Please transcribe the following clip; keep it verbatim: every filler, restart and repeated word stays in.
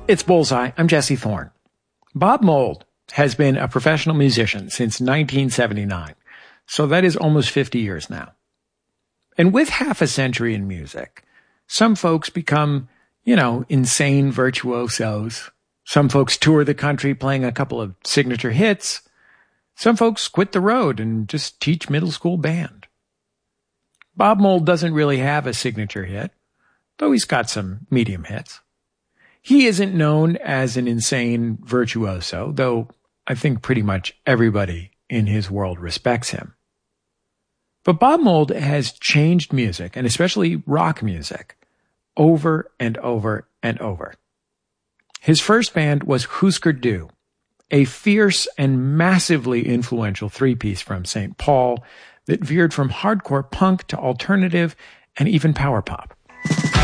It's Bullseye. I'm Jesse Thorne. Bob Mould has been a professional musician since nineteen seventy-nine, so that is almost fifty years now. And with half a century in music, some folks become, you know, insane virtuosos. Some folks tour the country playing a couple of signature hits. Some folks quit the road and just teach middle school band. Bob Mould doesn't really have a signature hit, though he's got some medium hits. He isn't known as an insane virtuoso, though I think pretty much everybody in his world respects him. But Bob Mould has changed music, and especially rock music, over and over and over. His first band was Husker Du, a fierce and massively influential three-piece from Saint Paul that veered from hardcore punk to alternative and even power pop.